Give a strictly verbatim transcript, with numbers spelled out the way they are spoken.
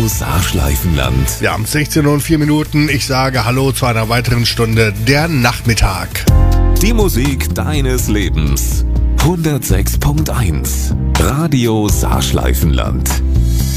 Radio Saarschleifenland. Ja, um sechzehn Uhr und vier Minuten. Ich sage Hallo zu einer weiteren Stunde der Nachmittag. Die Musik deines Lebens. hundertsechs Komma eins Radio Saarschleifenland.